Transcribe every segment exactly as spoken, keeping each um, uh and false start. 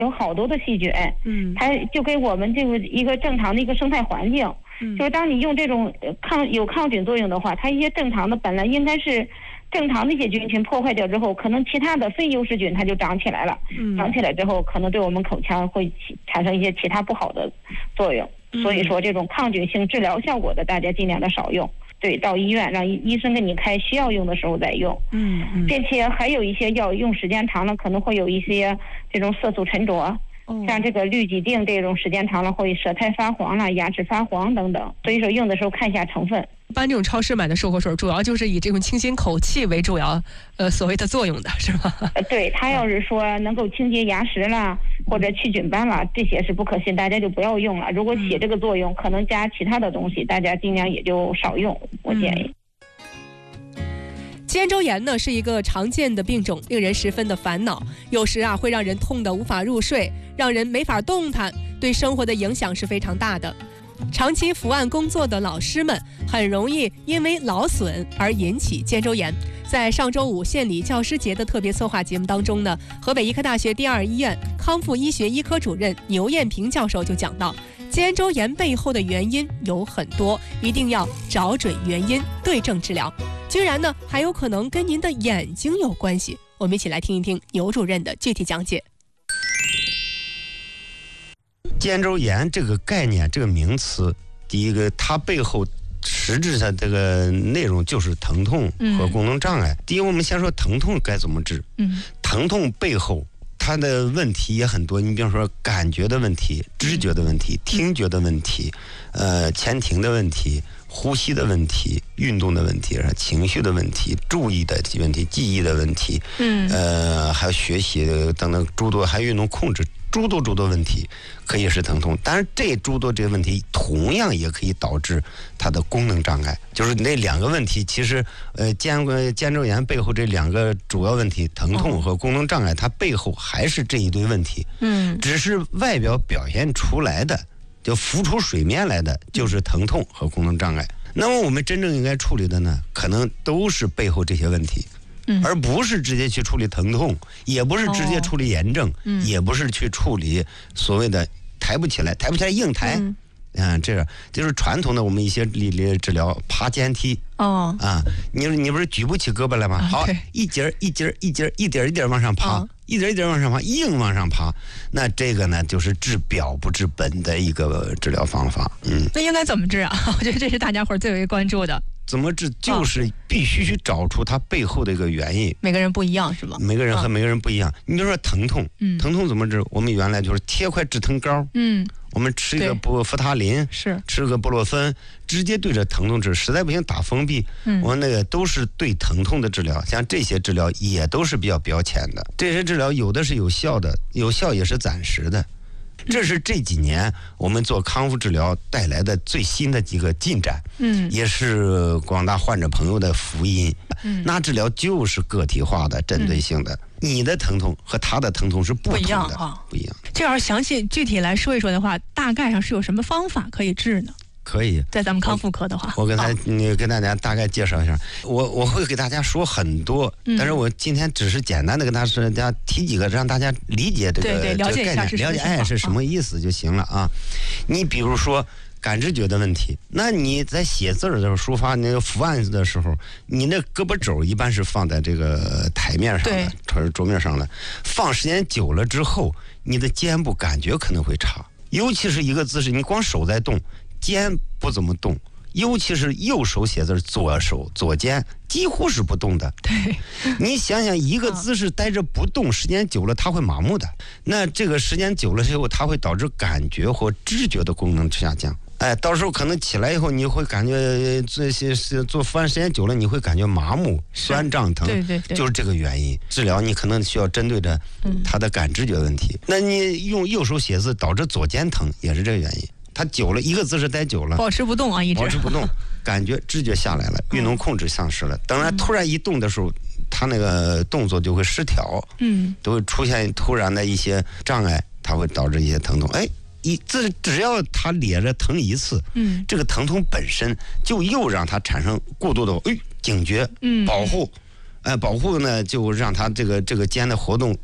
有好多的细菌， 嗯， 它就给我们这个一个正常的一个生态环境。 嗯， 就是当你用这种抗有抗菌作用的话，它一些正常的本来应该是正常的一些菌群破坏掉之后，可能其他的非优势菌它就长起来了， 嗯， 长起来之后可能对我们口腔会产生一些其他不好的作用。所以说这种抗菌性治疗效果的，大家尽量的少用。对，到医院让医生给你开，需要用的时候再用。 嗯嗯， 并且还有一些药用时间长了，可能会有一些这种色素沉着，哦、像这个氯己定这种时间长了会舌苔发黄了、牙齿发黄等等。所以说用的时候看一下成分。 一般这种超市买的漱口水，主要就是以这种清新口气为主要，呃，所谓的作用的是吧？ 呃，对，它要是说能够清洁牙石啦，或者去菌斑啦，这些是不可信，大家就不要用了。如果起这个作用，可能加其他的东西，大家尽量也就少用，我建议。 嗯，肩周炎呢是一个常见的病种，令人十分的烦恼，有时啊会让人痛得无法入睡，让人没法动弹，对生活的影响是非常大的。长期伏案工作的老师们很容易因为劳损而引起肩周炎。在上周五县里教师节的特别策划节目当中呢，河北医科大学第二医院康复医学医科主任牛艳平教授就讲到，肩周炎背后的原因有很多，一定要找准原因，对症治疗。居然呢还有可能跟您的眼睛有关系。我们一起来听一听牛主任的具体讲解。 肩周炎这个概念，这个名词，第一个它背后实质上这个内容就是疼痛和功能障碍。嗯、第一，我们先说疼痛该怎么治。嗯，疼痛背后它的问题也很多，你比方说感觉的问题、知觉的问题、听觉的问题、呃前庭的问题、呼吸的问题、运动的问题、情绪的问题、注意的问题、记忆的问题，嗯，呃还有学习等等诸多，还有运动控制。诸多诸多问题可以是疼痛，但是这诸多这个问题同样也可以导致它的功能障碍。就是那两个问题，其实呃肩肩周炎背后这两个主要问题，疼痛和功能障碍，它背后还是这一堆问题。嗯，只是外表表现出来的，就浮出水面来的，就是疼痛和功能障碍。那么我们真正应该处理的呢，可能都是背后这些问题。而不是直接去处理疼痛，也不是直接处理炎症，哦嗯、也不是去处理所谓的抬不起来、抬不起来硬抬，嗯，啊，这个就是传统的我们一些理理治疗，爬肩梯，哦，啊，你你不是举不起胳膊来吗？好，一节一节一节一点一点往上爬，哦、一点一点往上爬，硬往上爬，那这个呢就是治表不治本的一个治疗方法。嗯， 那应该怎么治啊？我觉得这是大家伙最为关注的。 怎么治？就是必须去找出它背后的一个原因。 每个人不一样是吧？ 每个人和每个人不一样。你比如说疼痛，嗯，疼痛怎么治？我们原来就是贴块止疼膏，嗯，我们吃一个布福他林，是吃个布洛芬，直接对着疼痛治。实在不行打封闭，嗯，我们那个都是对疼痛的治疗。像这些治疗也都是比较标签的。这些治疗有的是有效的，有效也是暂时的。这是这几年我们做康复治疗带来的最新的几个进展，嗯，也是广大患者朋友的福音。嗯，那治疗就是个体化的、针对性的，嗯、你的疼痛和他的疼痛是不同的，不一样啊，不一样。 这要是详细具体来说一说的话，大概上是有什么方法可以治呢？ 可以， 在咱们康复科的话， 我跟他你跟大家大概介绍一下。我我会给大家说很多，嗯、但是我今天只是简单的跟大家提几个，让大家理解这个对对了解一下这个概念，了解哎是什么意思就行了啊。你比如说感知觉的问题，那你在写字的时候、书法那个伏案的时候，你那胳膊肘一般是放在这个台面上的，或者桌面上的，放时间久了之后，你的肩部感觉可能会差，尤其是一个姿势，你光手在动。肩不怎么动，尤其是右手写字，左手左肩几乎是不动的。 对， 你想想一个姿势待着不动，时间久了它会麻木的。那这个时间久了之后，它会导致感觉或知觉的功能下降。哎，到时候可能起来以后，你会感觉这些是做伏案时间久了，你会感觉麻木、酸胀疼， 对对对， 就是这个原因。治疗你可能需要针对着他的感知觉问题。嗯、那你用右手写字导致左肩疼，也是这个原因。他久了，一个姿势待久了， 保持不动啊，一直保持不动，感觉知觉下来了，运动控制丧失了。等他突然一动的时候，他那个动作就会失调，嗯，都会出现突然的一些障碍，它会导致一些疼痛。哎，一这只要他咧着疼一次，嗯，这个疼痛本身就又让他产生过度的哎警觉，嗯，保护，哎、呃，保护呢就让他这个这个肩的活动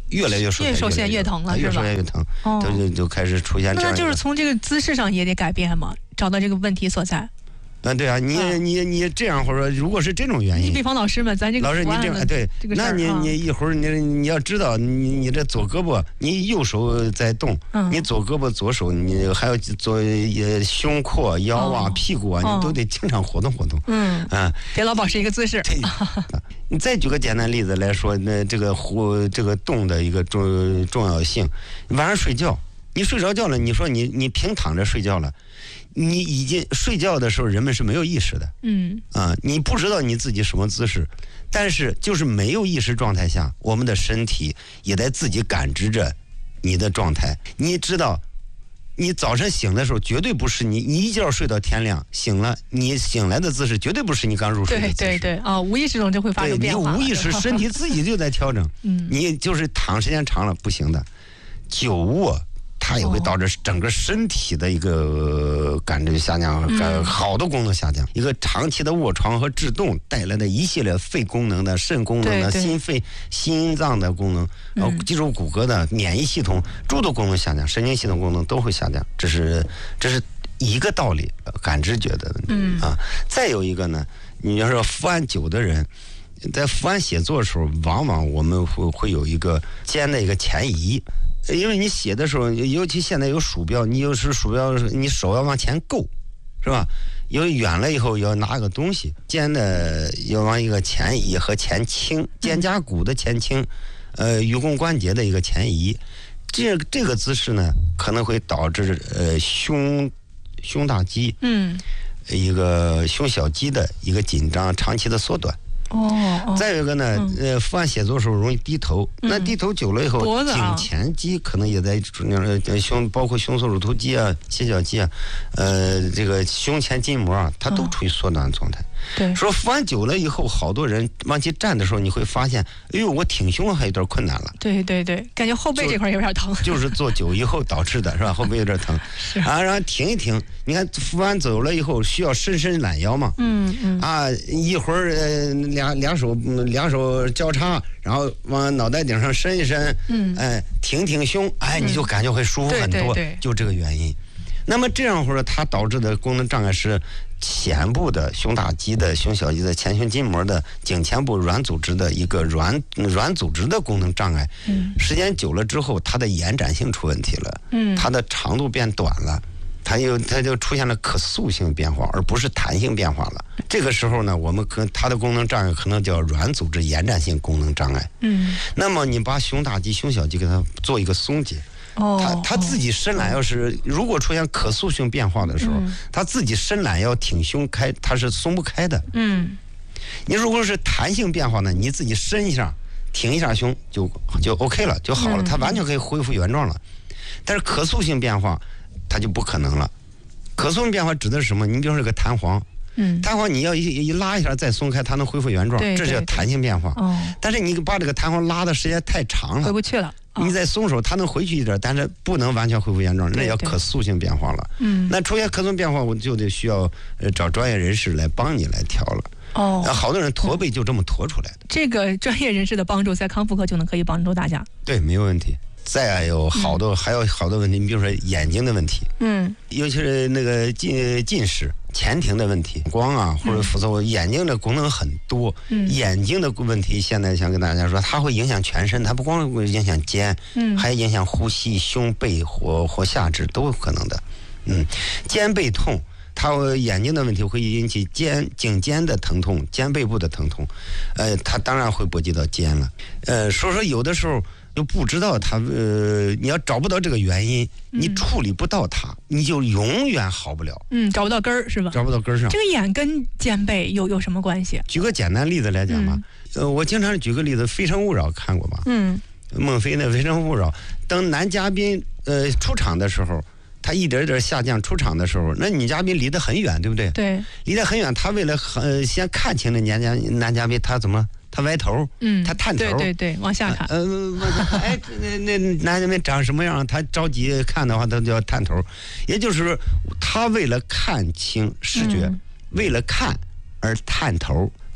越来越受越受限越疼了，是吧？ 越受限越疼，哦、就就开始出现这样。 那就是从这个姿势上也得改变嘛，找到这个问题所在。 嗯，对啊，你、嗯、你你这样，或者说，如果是这种原因， 你比方老师们，咱这个老师你这样对， 这个那你你一会儿你你要知道，你你这左胳膊，你右手在动，嗯、你左胳膊左手，你还要做胸廓、腰啊、哦、屁股啊，你都得经常活动活动。 嗯啊，别老保持一个姿势。 对，你再举个简单例子来说，那这个活这个动的一个重重要性，晚上睡觉，你睡着觉了，你说你你平躺着睡觉了。你已经睡觉的时候，人们是没有意识的，嗯啊，你不知道你自己什么姿势，但是就是没有意识状态下，我们的身体也在自己感知着你的状态。你知道，你早晨醒的时候，绝对不是你你一觉睡到天亮，醒了，你醒来的姿势绝对不是你刚入睡的姿势。 对对对啊、哦，无意识中就会发生变化。 你无意识，身体自己就在调整。嗯，你就是躺时间长了不行的，久卧。它也会导致整个身体的一个感知下降，嗯、好多功能下降。一个长期的卧床和制动带来的一系列肺功能的、肾功能的、心肺、心脏的功能，然后肌肉骨骼的、免疫系统诸多功能下降，神经系统功能都会下降。这是这是一个道理，感知觉的问题、嗯、啊。再有一个呢，你要说伏案久的人。在伏案写作的时候，往往我们会会有一个肩的一个前移，因为你写的时候，尤其现在有鼠标，你有时鼠标你手要往前够，是吧？有远了以后要拿个东西，肩的要往一个前移和前倾，肩胛骨的前倾，呃，盂肱关节的一个前移，这这个姿势呢，可能会导致呃胸胸大肌，嗯，一个胸小肌的一个紧张，长期的缩短。哦，再有一个呢，嗯、呃，伏案写作的时候容易低头，嗯、那低头久了以后， 脖子啊、 颈前肌可能也在呃胸，包括胸锁乳突肌啊、斜角肌啊，呃，这个胸前筋膜啊，它都处于缩短状态。 对， 说伏案久了以后，好多人往起站的时候，你会发现，哎呦，我挺胸还有点困难了。 对对对，感觉后背这块有点疼。 就, 就是坐久以后导致的，是吧？后背有点疼。 是啊，然后停一停，你看伏案走了以后，需要伸伸懒腰嘛。嗯嗯。啊，一会儿呃两两手两手交叉，然后往脑袋顶上伸一伸。嗯。哎，挺挺胸，哎，你就感觉会舒服很多。 对对对。 就这个原因。那么这样或者它导致的功能障碍是前部的胸大肌的、胸小肌的、前胸筋膜的、颈前部软组织的一个软软组织的功能障碍。嗯，时间久了之后，它的延展性出问题了。嗯，它的长度变短了，它又它就出现了可塑性变化，而不是弹性变化了。这个时候呢，我们可它的功能障碍可能叫软组织延展性功能障碍。嗯，那么你把胸大肌、胸小肌给它做一个松解。他他自己伸懒腰是，如果出现可塑性变化的时候，嗯、他自己伸懒腰挺胸开，他是松不开的。嗯，你如果是弹性变化呢，你自己伸一下，挺一下胸就就 OK 了，就好了，它完全可以恢复原状了。但是可塑性变化，它就不可能了。可塑性变化指的是什么？你比如说这个弹簧。嗯，弹簧你要一一拉一下再松开，它能恢复原状，这是叫弹性变化。哦，但是你把这个弹簧拉的时间太长了， 回不去了。 哦、你再松手，它能回去一点，但是不能完全恢复原状，那叫可塑性变化了。嗯，那出现可塑变化，我就得需要呃找专业人士来帮你来调了。哦，好多人驼背就这么驼出来的。 这个专业人士的帮助，在康复科就能可以帮助大家。 对，没有问题。再有好多、嗯、还有好多问题，你比如说眼睛的问题，嗯，尤其是那个近近视、前庭的问题，光啊或者辐射，嗯、眼睛的功能很多。嗯，眼睛的问题现在想跟大家说，它会影响全身，它不光会影响肩，嗯，还影响呼吸、胸背或或下肢都有可能的。嗯，肩背痛。它眼睛的问题会引起肩颈肩的疼痛、肩背部的疼痛，呃，它当然会波及到肩了。呃，所以说有的时候又不知道它，呃，你要找不到这个原因，你处理不到它，你就永远好不了。 嗯，找不到根儿是吧？ 找不到根儿上。 这个眼跟肩背有有什么关系？ 举个简单例子来讲吧，嗯、呃，我经常举个例子，《非诚勿扰》看过吧？嗯，孟非的《非诚勿扰》，当男嘉宾呃出场的时候。他一点点下降，出场的时候，那女嘉宾离得很远，对不对？ 对， 离得很远，他为了呃先看清那男嘉男嘉宾，他怎么他歪头，嗯，他探头， 对对对，往下看， 呃，哎，那那男嘉宾长什么样，他着急看的话，他就要探头，也就是说，他为了看清视觉，嗯、为了看而探头。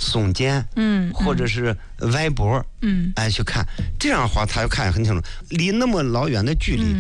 耸肩， 嗯， 或者是歪脖， 嗯， 哎，去看，这样的话他就看得很清楚。离那么老远的距离，